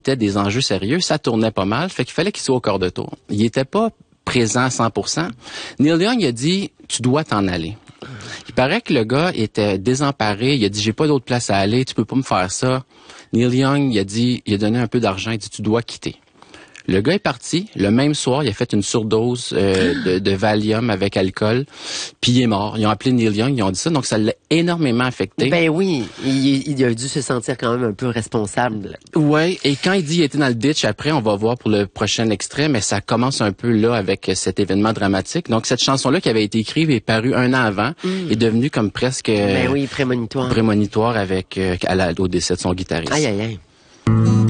C'était des enjeux sérieux, ça tournait pas mal, fait qu'il fallait qu'il soit au quart de tour. Il était pas présent à 100%. Neil Young a dit, tu dois t'en aller. Il paraît que le gars était désemparé, il a dit, j'ai pas d'autre place à aller, tu peux pas me faire ça. Neil Young, il a donné un peu d'argent, il dit, tu dois quitter. Le gars est parti. Le même soir, il a fait une surdose de Valium avec alcool, puis il est mort. Ils ont appelé Neil Young, ils ont dit ça, donc ça l'a énormément affecté. Ben oui, il a dû se sentir quand même un peu responsable. Ouais, et quand il dit qu'il était dans le ditch, après, on va voir pour le prochain extrait, mais ça commence un peu là avec cet événement dramatique. Donc cette chanson-là qui avait été écrite et parue un an avant est devenue comme presque Ben oui, prémonitoire avec au décès de son guitariste. Aïe, aïe, aïe.